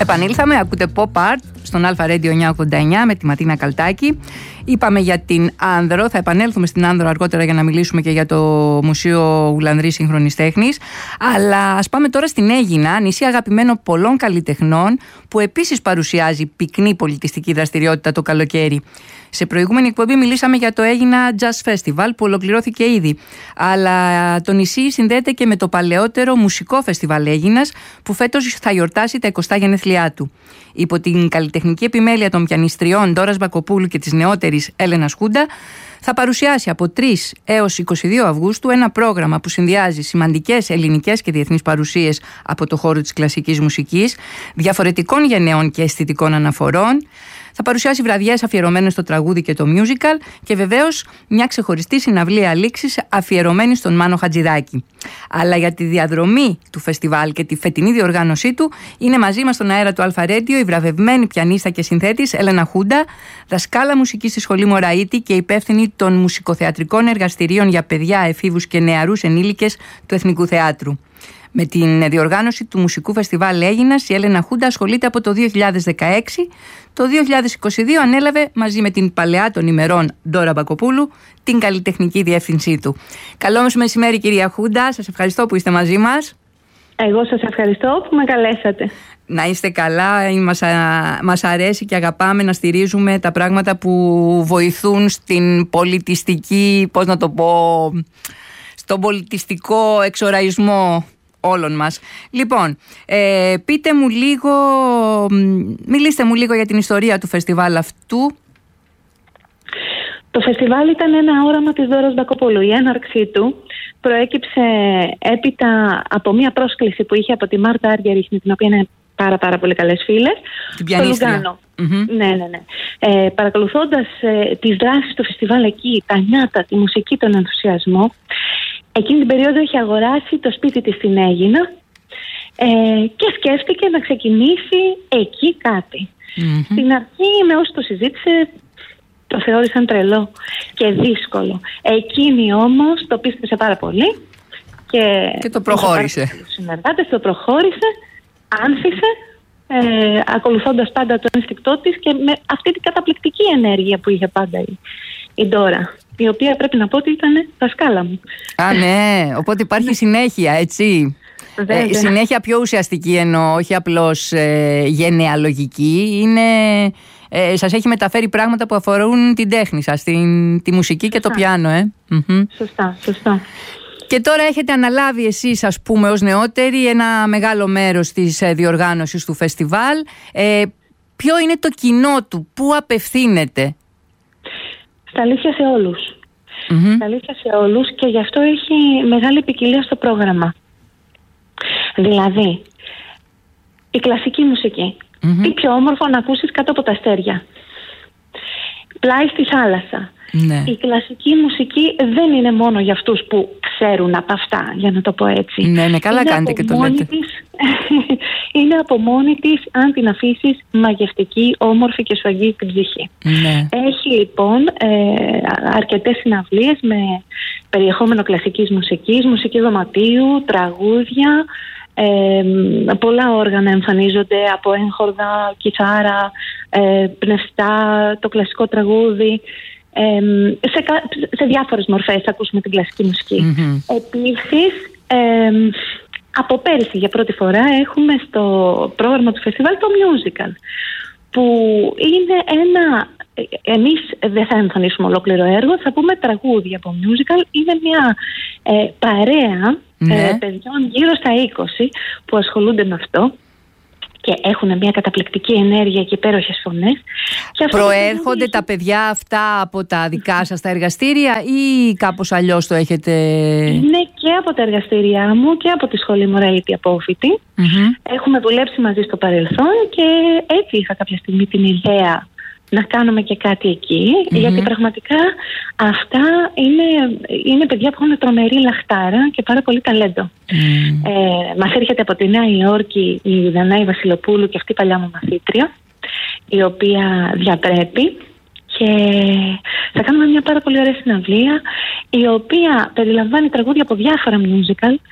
Επανήλθαμε, ακούτε Pop Art στον Alpha Radio 989 με τη Ματίνα Καλτάκη. Είπαμε για την Άνδρο, θα επανέλθουμε στην Άνδρο αργότερα για να μιλήσουμε και για το Μουσείο Γουλανδρή Σύγχρονης Τέχνης. Αλλά ας πάμε τώρα στην Αίγινα, νησί αγαπημένο πολλών καλλιτεχνών, που επίσης παρουσιάζει πυκνή πολιτιστική δραστηριότητα το καλοκαίρι. Σε προηγούμενη εκπομπή μιλήσαμε για το Αίγινα Jazz Festival που ολοκληρώθηκε ήδη. Αλλά το νησί συνδέεται και με το παλαιότερο μουσικό φεστιβάλ Αίγινας που φέτος θα γιορτάσει τα 20 γενέθλιά του. Υπό την καλλιτεχνική επιμέλεια των πιανιστριών Ντόρας Μπακοπούλου και της νεότερης Έλενας Χούντα, θα παρουσιάσει από 3 έως 22 Αυγούστου ένα πρόγραμμα που συνδυάζει σημαντικές ελληνικές και διεθνείς παρουσίες από το χώρο της κλασικής μουσικής, διαφορετικών γενναιών και αισθητικών αναφορών. Θα παρουσιάσει βραδιές αφιερωμένες στο τραγούδι και το musical και βεβαίως μια ξεχωριστή συναυλία λήξης αφιερωμένη στον Μάνο Χατζηδάκη. Αλλά για τη διαδρομή του φεστιβάλ και τη φετινή διοργάνωσή του είναι μαζί μας στον αέρα του Alpha Radio η βραβευμένη πιανίστα και συνθέτης Έλενα Χούντα, δασκάλα μουσικής στη Σχολή Μωραήτη και υπεύθυνη των μουσικοθεατρικών εργαστηρίων για παιδιά, εφήβους και νεαρούς ενήλικες του Εθνικού Θεάτρου. Με την διοργάνωση του Μουσικού Φεστιβάλ Αίγινας, η Έλενα Χούντα ασχολείται από το 2016. Το 2022 ανέλαβε μαζί με την παλαιά των ημερών Ντόρα Μπακοπούλου την καλλιτεχνική διεύθυνσή του. Καλό μας μεσημέρι, κυρία Χούντα. Σας ευχαριστώ που είστε μαζί μας. Εγώ σας ευχαριστώ που με καλέσατε. Να είστε καλά. Μας αρέσει και αγαπάμε να στηρίζουμε τα πράγματα που βοηθούν στην πολιτιστική, πώς να το πω, στον πολιτιστικό εξοραϊσμό όλων μας. Λοιπόν, μιλήστε μου λίγο για την ιστορία του φεστιβάλ αυτού. Το φεστιβάλ ήταν ένα όραμα της Δώρας Μπακοπούλου. Η έναρξή του προέκυψε έπειτα από μια πρόσκληση που είχε από τη Μάρτα Άργια, την οποία είναι πάρα πολύ καλές φίλες, την πιανίστρια. Στο Λουγκάνο. Ναι. Παρακολουθώντας τις δράσεις του φεστιβάλ εκεί, τα νιάτα, τη μουσική, τον ενθουσιασμό, εκείνη την περίοδο είχε αγοράσει το σπίτι της στην Αίγινα και σκέφτηκε να ξεκινήσει εκεί κάτι. Στην αρχή με όσοι το συζήτησε το θεώρησαν τρελό και δύσκολο. Εκείνη όμως το πίστεψε πάρα πολύ και το προχώρησε. Το προχώρησε, άνθησε, ακολουθώντας πάντα το ένστικτό της και με αυτή την καταπληκτική ενέργεια που είχε πάντα η Ντόρα, η οποία πρέπει να πω ότι ήταν δασκάλα μου. Α, ναι, οπότε υπάρχει συνέχεια, έτσι. Συνέχεια πιο ουσιαστική εννοώ, όχι απλώς γενεαλογική. Σας έχει μεταφέρει πράγματα που αφορούν την τέχνη σας, τη μουσική και το πιάνο. Σωστά. Και τώρα έχετε αναλάβει εσείς, ας πούμε, ως νεότεροι ένα μεγάλο μέρος της διοργάνωσης του φεστιβάλ. Ποιο είναι το κοινό του, πού απευθύνεται? Στα αλήθεια σε όλους. Στα αλήθεια σε όλους, και γι' αυτό έχει μεγάλη ποικιλία στο πρόγραμμα. Δηλαδή, η κλασική μουσική. Τι πιο όμορφο να ακούσεις κάτω από τα αστέρια. Πλάι στη θάλασσα. Ναι. Η κλασική μουσική δεν είναι μόνο για αυτούς που ξέρουν από αυτά, για να το πω έτσι. Ναι, καλά κάνετε και το λέτε. Είναι από μόνη της, αν την αφήσεις, μαγευτική, όμορφη και σφαγή στην ψυχή. Ναι. Έχει λοιπόν αρκετές συναυλίες με περιεχόμενο κλασικής μουσικής, μουσική δωματίου, τραγούδια. Πολλά όργανα εμφανίζονται, από έγχορδα, κιθάρα, πνευστά, το κλασικό τραγούδι. Σε διάφορες μορφές θα ακούσουμε την κλασική μουσική. Επίσης, από πέρυσι για πρώτη φορά έχουμε στο πρόγραμμα του φεστιβάλ το musical, που είναι εμείς δεν θα εμφανίσουμε ολόκληρο έργο, θα πούμε τραγούδια από musical. Είναι μια παρέα παιδιών γύρω στα 20 που ασχολούνται με αυτό και έχουν μια καταπληκτική ενέργεια και υπέροχες φωνές. Προέρχονται τα παιδιά αυτά από τα δικά σας τα εργαστήρια ή κάπως αλλιώς το έχετε? Είναι και από τα εργαστήριά μου και από τη Σχολή Μωραήτη απόφοιτη. Έχουμε δουλέψει μαζί στο παρελθόν και έτσι είχα κάποια στιγμή την ιδέα να κάνουμε και κάτι εκεί, γιατί πραγματικά αυτά είναι παιδιά που έχουν τρομερή λαχτάρα και πάρα πολύ ταλέντο. Μας έρχεται από τη Νέα Υόρκη η Δανάη Βασιλοπούλου, και αυτή η παλιά μου μαθήτρια, η οποία διαπρέπει, και θα κάνουμε μια πάρα πολύ ωραία συναυλία, η οποία περιλαμβάνει τραγούδια από διάφορα musical,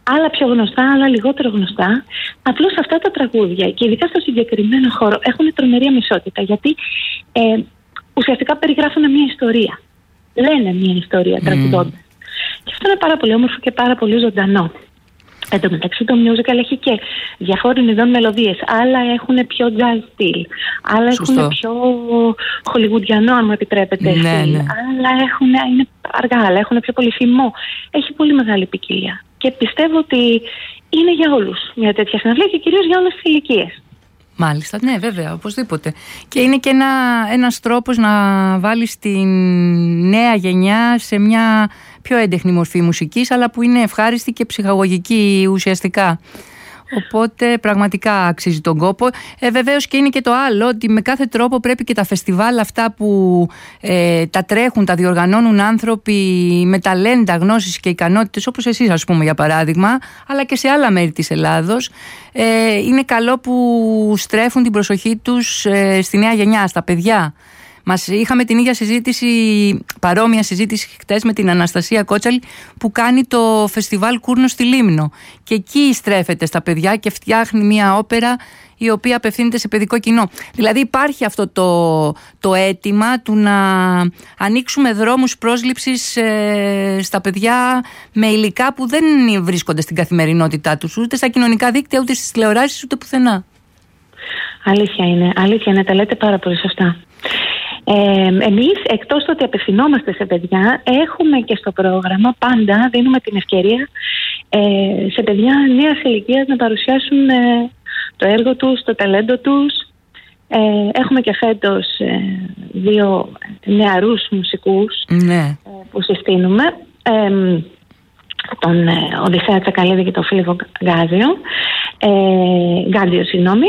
άλλα πιο γνωστά, άλλα λιγότερο γνωστά. Απλώς αυτά τα τραγούδια, και ειδικά στο συγκεκριμένο χώρο, έχουν τρομερή αμεσότητα, γιατί ουσιαστικά περιγράφουν μια ιστορία. Λένε μια ιστορία τραγουδώντας. Και αυτό είναι πάρα πολύ όμορφο και πάρα πολύ ζωντανό. Εν τω μεταξύ το musical έχει και διαφόρων ειδών μελωδίες. Άλλα έχουν πιο jazz στυλ, άλλα έχουν πιο χολιγουντιανό, αν μου επιτρέπετε, στυλ. Άλλα είναι αργά, άλλα έχουν πιο πολυφημό. Έχει πολύ μεγάλη ποικιλία. Και πιστεύω ότι είναι για όλους μια τέτοια συναυλία και κυρίως για όλες τις ηλικίες. Μάλιστα, ναι, βέβαια, οπωσδήποτε. Και είναι και ένας τρόπος να βάλεις την νέα γενιά σε μια πιο έντεχνη μορφή μουσικής, αλλά που είναι ευχάριστη και ψυχαγωγική ουσιαστικά. Οπότε πραγματικά αξίζει τον κόπο. Βεβαίως και είναι και το άλλο, ότι με κάθε τρόπο πρέπει και τα φεστιβάλ αυτά που τα τρέχουν, τα διοργανώνουν άνθρωποι με ταλέντα, γνώσεις και ικανότητες, όπως εσείς ας πούμε για παράδειγμα, αλλά και σε άλλα μέρη της Ελλάδος, είναι καλό που στρέφουν την προσοχή τους στη νέα γενιά, στα παιδιά. Είχαμε την ίδια συζήτηση, παρόμοια συζήτηση χτες με την Αναστασία Κότσαλη, που κάνει το φεστιβάλ Κούρνο στη Λίμνο. Και εκεί στρέφεται στα παιδιά και φτιάχνει μια όπερα η οποία απευθύνεται σε παιδικό κοινό. Δηλαδή υπάρχει αυτό το αίτημα του να ανοίξουμε δρόμους πρόσληψης στα παιδιά με υλικά που δεν βρίσκονται στην καθημερινότητά τους, ούτε στα κοινωνικά δίκτυα, ούτε στις τηλεοράσεις, ούτε πουθενά. Αλήθεια είναι, τα λέτε πάρα πολύ σωστά. Εμείς, εκτός του ότι απευθυνόμαστε σε παιδιά, έχουμε και στο πρόγραμμα πάντα δίνουμε την ευκαιρία σε παιδιά νέας ηλικίας να παρουσιάσουν το έργο τους, το ταλέντο τους. Έχουμε και φέτος 2 νεαρούς μουσικούς που συστήνουμε, τον Οδυσσέα Τσακαλίδη και τον Φίλιππο Γκάντιο, συγγνώμη.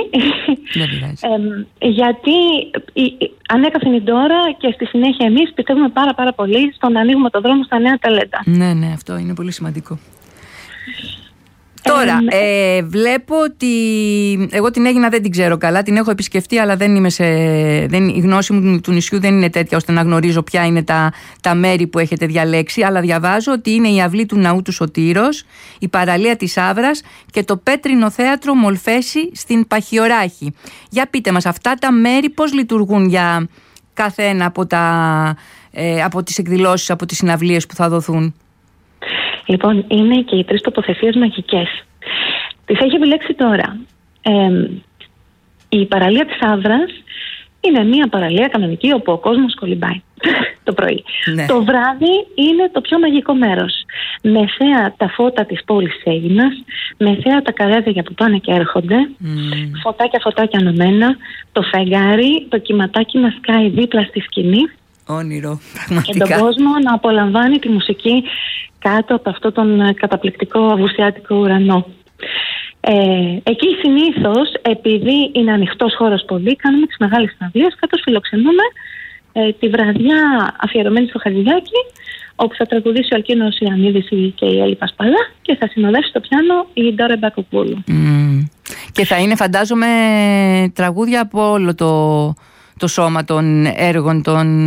Γιατί ανέκαθεν η τώρα και στη συνέχεια εμείς πιστεύουμε πάρα πολύ στο να ανοίγουμε το δρόμο στα νέα ταλέντα. Ναι, αυτό είναι πολύ σημαντικό. Τώρα, βλέπω ότι εγώ την Αίγινα δεν την ξέρω καλά, την έχω επισκεφτεί, αλλά η γνώση μου του νησιού δεν είναι τέτοια ώστε να γνωρίζω ποια είναι τα μέρη που έχετε διαλέξει, αλλά διαβάζω ότι είναι η αυλή του Ναού του Σωτήρος, η παραλία της Αύρας και το Πέτρινο Θέατρο Μολφέση στην Παχιοράχη. Για πείτε μας, αυτά τα μέρη πώς λειτουργούν για κάθε ένα από τις εκδηλώσεις, από τις συναυλίες που θα δοθούν? Λοιπόν, είναι και οι 3 τοποθεσίες μαγικές. Τις έχει επιλέξει τώρα. Η παραλία της Αύρας είναι μια παραλία κανονική όπου ο κόσμος κολυμπάει το πρωί. Ναι. Το βράδυ είναι το πιο μαγικό μέρος. Μεσαία τα φώτα της πόλης της Αίγινας, μεσαία τα καρέδια που πάνε και έρχονται, φωτάκια ανωμένα, το φεγγάρι, το κυματάκι να σκάει δίπλα στη σκηνή. Όνειρο, πραγματικά. Και τον κόσμο να απολαμβάνει τη μουσική κάτω από αυτόν τον καταπληκτικό αυγουστιάτικο ουρανό. Εκεί συνήθως, επειδή είναι ανοιχτός χώρος πολύ, κάνουμε τις μεγάλες συναυλίες. Φέτος φιλοξενούμε τη βραδιά αφιερωμένη στο Χατζηδάκι, όπου θα τραγουδήσει ο Αλκίνος Ιαννίδης και η Έλλη Πασπαλά και θα συνοδεύσει στο πιάνο η Ντόρα Μπακοπούλου. Και θα είναι, φαντάζομαι, τραγούδια από όλο το σώμα των έργων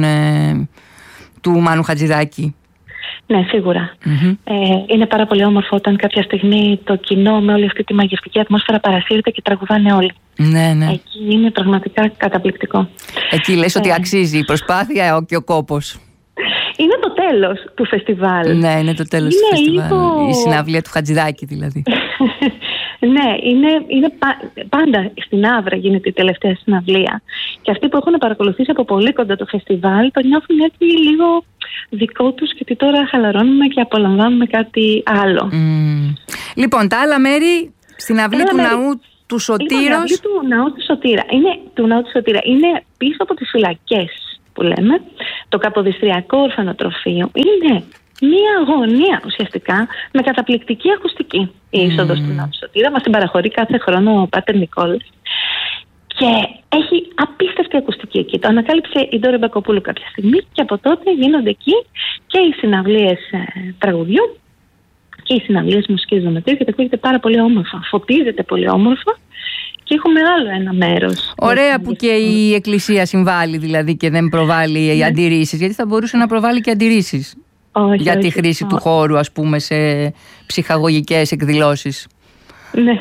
του Μάνου Χατζηδάκη. Ναι, σίγουρα. Είναι πάρα πολύ όμορφο όταν κάποια στιγμή το κοινό με όλη αυτή τη μαγευτική ατμόσφαιρα παρασύρεται και τραγουδάνε όλοι. Ναι. Εκεί είναι πραγματικά καταπληκτικό. Εκεί λες ότι αξίζει η προσπάθεια και ο κόπος. Είναι το τέλος του φεστιβάλ. Ναι, είναι το τέλος του φεστιβάλ. Η συναυλία του Χατζηδάκη δηλαδή. Ναι, είναι πάντα στην Αύρα γίνεται η τελευταία συναυλία. Και αυτοί που έχουν παρακολουθήσει από πολύ κοντά το φεστιβάλ το νιώθουν έτσι λίγο δικό τους και ότι τώρα χαλαρώνουμε και απολαμβάνουμε κάτι άλλο. Λοιπόν, τα άλλα μέρη στην αυλή του Ναού του Σωτήρος. Η αυλή του Ναού του Σωτήρα είναι πίσω από τις φυλακές που λέμε. Το Καποδιστριακό Ορφανοτροφείο είναι μία αγωνία ουσιαστικά με καταπληκτική ακουστική. Η είσοδος του Ναού του Σωτήρα μας την παραχωρεί κάθε χρόνο ο Πάτερ Νικόλας. Και έχει απίστευτη ακουστική εκεί. Το ανακάλυψε η Ντόρα Μπακοπούλου κάποια στιγμή και από τότε γίνονται εκεί και οι συναυλίες τραγουδιού και οι συναυλίες μουσικής δομετρίου και το ακούγεται πάρα πολύ όμορφα. Φωτίζεται πολύ όμορφα και έχουμε άλλο ένα μέρος. Ωραία που και η Εκκλησία συμβάλλει δηλαδή και δεν προβάλλει αντιρρήσεις, γιατί θα μπορούσε να προβάλλει και αντιρρήσεις. για τη χρήση του χώρου, ας πούμε, σε ψυχαγωγικές εκδηλώσεις. Ναι.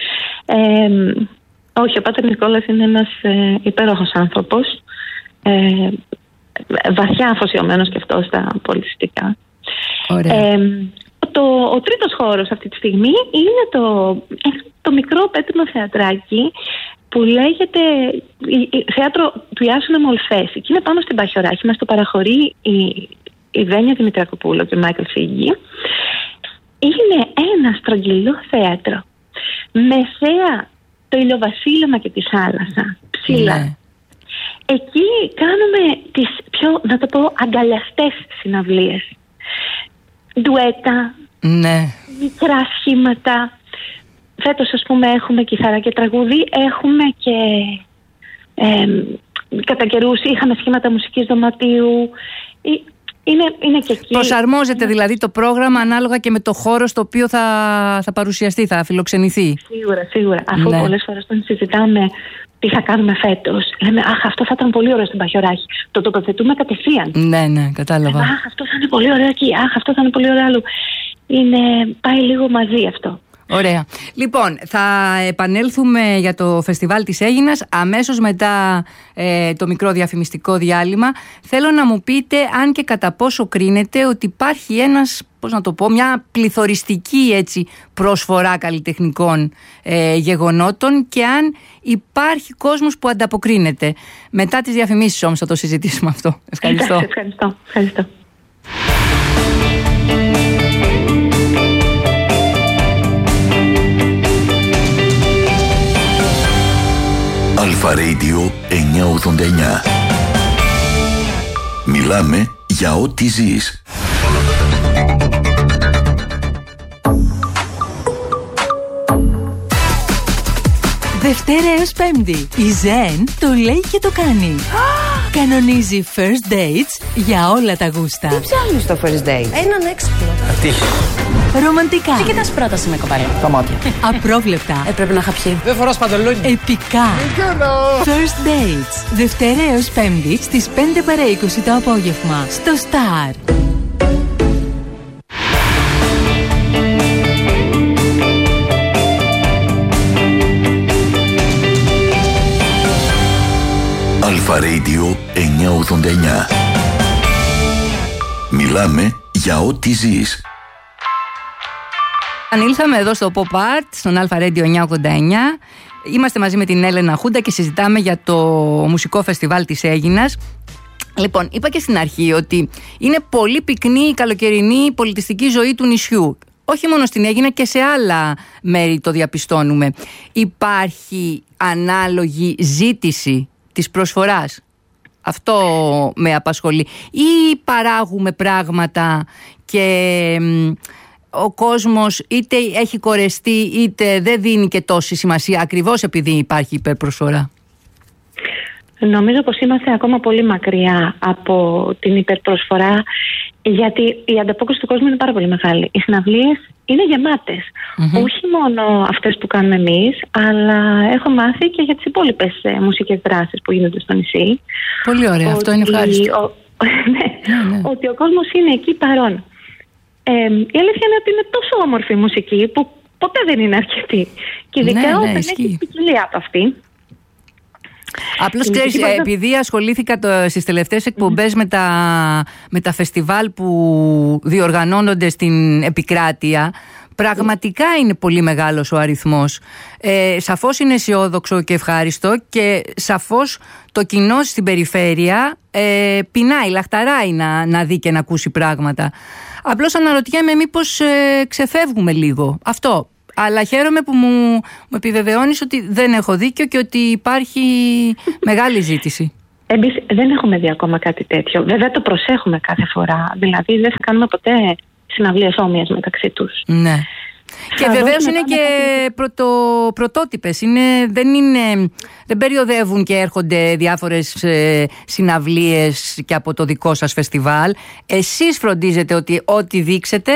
Όχι, ο Πάτερ Νικόλας είναι ένας υπέροχος άνθρωπος, βαθιά αφοσιωμένος και αυτό στα πολιτιστικά. Ο τρίτος χώρος αυτή τη στιγμή είναι το μικρό πέτρινο θεατράκι που λέγεται Θέατρο του Ιάσονα Μολφέση, και είναι πάνω στην Παχιοράχη. Μας το παραχωρεί η Βένια Δημητρακοπούλου και ο Μάικλ Φίγκη. Είναι ένα στρογγυλό θέατρο με θέα το ηλιοβασίλεμα και τη θάλασσα ψηλά. Ναι. Εκεί κάνουμε τις πιο, να το πω, αγκαλιαστές συναυλίες. Ντουέτα, ναι, μικρά σχήματα. Φέτος, ας πούμε, έχουμε κιθάρα και τραγούδι. Έχουμε και κατά καιρούς είχαμε σχήματα μουσικής δωματίου. Είναι και εκεί. Προσαρμόζεται δηλαδή το πρόγραμμα ανάλογα και με το χώρο στο οποίο θα παρουσιαστεί, θα φιλοξενηθεί. Σίγουρα. Αφού πολλές φορές όταν συζητάμε τι θα κάνουμε φέτος, λέμε αχ, αυτό θα ήταν πολύ ωραίο στην Παχιοράχη. Το τοποθετούμε κατευθείαν. Ναι, κατάλαβα. Αχ, αυτό θα είναι πολύ ωραίο εκεί. Αχ, αυτό θα είναι πολύ ωραίο άλλο. Πάει λίγο μαζί αυτό. Ωραία. Λοιπόν, θα επανέλθουμε για το φεστιβάλ της Αίγινας αμέσως μετά το μικρό διαφημιστικό διάλειμμα. Θέλω να μου πείτε αν και κατά πόσο κρίνετε ότι υπάρχει μια πληθωριστική προσφορά καλλιτεχνικών γεγονότων, και αν υπάρχει κόσμος που ανταποκρίνεται. Μετά τις διαφημίσεις όμως θα το συζητήσουμε αυτό. Ευχαριστώ. Ευχαριστώ. Αλφα Radio 989. Μιλάμε για ό,τι ζεις. Δευτέρα έως Πέμπτη. Η Ζεν το λέει και το κάνει. Κανονίζει first dates για όλα τα γούστα. Τι ψάχνεις στο first date? Έναν έξυπνο. Ατύχη. Ρομαντικά. Τι κοιτάς πρόταση με κοπέλα? Τα μάτια. Απρόβλεπτα. Πρέπει να είχα πιει. Δεν φοράς παντελόνι. Επικά. First dates. Δευτέρα έως Πέμπτη στις 5 παρά 20 το απόγευμα. Στο Star. Αλφα Radio 989. Μιλάμε για ό,τι ζεις. Ανήλθαμε εδώ στο Pop Art, στον Αλφα Radio 989. Είμαστε μαζί με την Έλενα Χούντα και συζητάμε για το μουσικό φεστιβάλ της Αίγινας. Λοιπόν, είπα και στην αρχή ότι είναι πολύ πυκνή η καλοκαιρινή πολιτιστική ζωή του νησιού. Όχι μόνο στην Αίγινα, και σε άλλα μέρη το διαπιστώνουμε. Υπάρχει ανάλογη ζήτηση της προσφοράς? Αυτό με απασχολεί. Ή παράγουμε πράγματα και ο κόσμος είτε έχει κορεστεί είτε δεν δίνει και τόση σημασία, ακριβώς επειδή υπάρχει υπερπροσφορά? Νομίζω πως είμαστε ακόμα πολύ μακριά από την υπερπροσφορά, γιατί η ανταπόκριση του κόσμου είναι πάρα πολύ μεγάλη. Οι συναυλίες είναι γεμάτες. Όχι μόνο αυτές που κάνουμε εμείς, αλλά έχω μάθει και για τις υπόλοιπες μουσικές δράσεις που γίνονται στο νησί. Πολύ ωραία, αυτό είναι ευχάριστο. Ναι. Ότι ο κόσμος είναι εκεί παρόν. Η αλήθεια είναι ότι είναι τόσο όμορφη η μουσική που ποτέ δεν είναι αρκετή. Και ειδικά όταν έχει ποικιλία από αυτή. Απλώς ξέρεις, επειδή ασχολήθηκα στις τελευταίες εκπομπές με τα φεστιβάλ που διοργανώνονται στην επικράτεια, πραγματικά είναι πολύ μεγάλος ο αριθμός. Σαφώς είναι αισιόδοξο και ευχάριστο, και σαφώς το κοινό στην περιφέρεια πεινάει, λαχταράει να δει και να ακούσει πράγματα. Απλώς αναρωτιέμαι μήπως ξεφεύγουμε λίγο. Αυτό. Αλλά χαίρομαι που μου επιβεβαιώνεις ότι δεν έχω δίκιο και ότι υπάρχει μεγάλη ζήτηση. Εμείς δεν έχουμε δει ακόμα κάτι τέτοιο. Βέβαια το προσέχουμε κάθε φορά. Δηλαδή δεν θα κάνουμε ποτέ συναυλίες όμοιες μεταξύ τους. Ναι. Και βεβαίως είναι και πρωτότυπες. Δεν περιοδεύουν και έρχονται διάφορες συναυλίες και από το δικό σας φεστιβάλ. Εσείς φροντίζετε ότι ό,τι δείξετε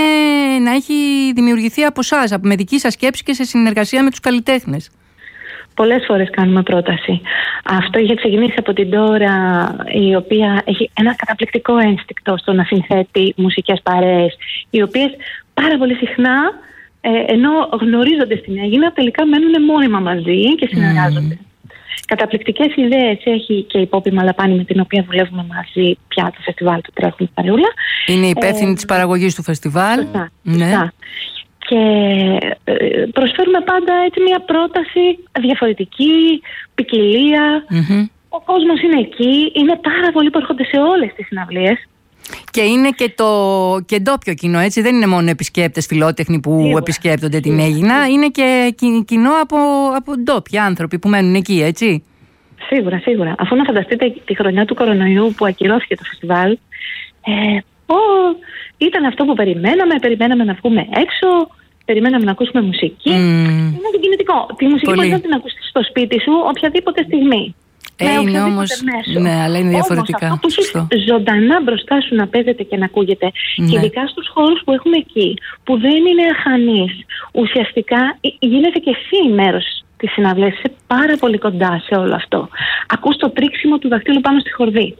να έχει δημιουργηθεί από εσάς, με δική σας σκέψη και σε συνεργασία με τους καλλιτέχνες. Πολλές φορές κάνουμε πρόταση. Αυτό είχε ξεκινήσει από την Ντόρα, η οποία έχει ένα καταπληκτικό ένστικτο στο να συνθέτει μουσικές παρέες, οι οποίες πάρα πολύ συχνά, ενώ γνωρίζονται στην Αίγινα, τελικά μένουν μόνιμα μαζί και συνεργάζονται. Καταπληκτικές ιδέες έχει και η Πόπη Μαλαπάνη, με την οποία δουλεύουμε μαζί πια το φεστιβάλ του Τρέχουμε Παρεούλα. Είναι υπεύθυνη της παραγωγής του φεστιβάλ. Σωστά. Και προσφέρουμε πάντα έτσι μια πρόταση διαφορετική, ποικιλία. Ο κόσμος είναι εκεί, είναι πάρα πολλοί που έρχονται σε όλες τις συναυλίες. Και είναι και ντόπιο κοινό, έτσι. Δεν είναι μόνο επισκέπτες φιλότεχνοι που επισκέπτονται την Αίγινα, είναι και κοινό από ντόπιοι άνθρωποι που μένουν εκεί, έτσι. Σίγουρα. Αφού να φανταστείτε τη χρονιά του κορονοϊού που ακυρώθηκε το φεστιβάλ, ήταν αυτό που περιμέναμε να βγούμε έξω, περιμέναμε να ακούσουμε μουσική. Είναι συγκινητικό. Τη μουσική μπορεί να την ακούσεις στο σπίτι σου οποιαδήποτε στιγμή. Είναι όμως, ναι, αλλά είναι διαφορετικά. Αυτό που έχεις ζωντανά μπροστά σου να παίζεται και να ακούγεται, και ειδικά στους χώρους που έχουμε εκεί, που δεν είναι αχανείς, ουσιαστικά γίνεται και εσύ μέρος της συναυλίας, είσαι πάρα πολύ κοντά σε όλο αυτό. Ακούς το τρίξιμο του δαχτύλου πάνω στη χορδή.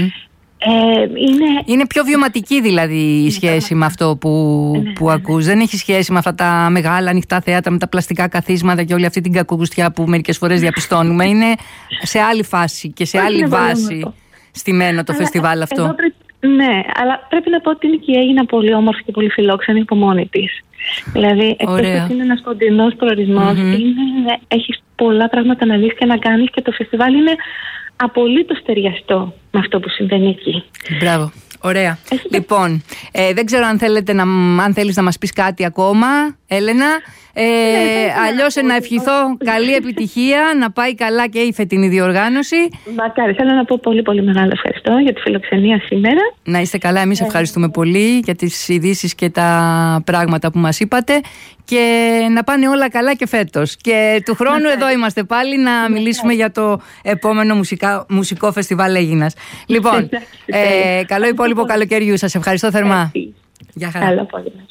Είναι πιο βιωματική δηλαδή η σχέση με αυτό που ακούς. Δεν έχει σχέση με αυτά τα μεγάλα ανοιχτά θέατρα, με τα πλαστικά καθίσματα και όλη αυτή την κακοκουστιά που μερικές φορές διαπιστώνουμε. Είναι σε άλλη φάση και σε άλλη βάση στημένο το φεστιβάλ αυτό. Ναι, αλλά πρέπει να πω ότι είναι και η Αίγινα πολύ όμορφη και πολύ φιλόξενη από μόνη της. Δηλαδή, εκτός ότι είναι ένας κοντινός προορισμός, έχεις πολλά πράγματα να δεις και να κάνεις, και το φεστιβάλ είναι απολύτως ταιριαστό με αυτό που συμβαίνει εκεί. Μπράβο. Ωραία. Λοιπόν, δεν ξέρω αν θέλεις να μας πεις κάτι ακόμα, Έλενα. Αλλιώς να ευχηθώ καλή επιτυχία, να πάει καλά και η φετινή διοργάνωση. Μακάρι. Θέλω να πω πολύ πολύ μεγάλο ευχαριστώ για τη φιλοξενία σήμερα. Να είστε καλά. Εμείς ευχαριστούμε πολύ για τις ειδήσεις και τα πράγματα που μας είπατε, και να πάνε όλα καλά και φέτος. Και του χρόνου εδώ είμαστε πάλι να μιλήσουμε για το επόμενο μουσικό φεστιβάλ Αίγινας. Λοιπόν, καλό υπόλοιπο καλοκαιριού σας. Ευχαριστώ θερμά. Γεια χαρά.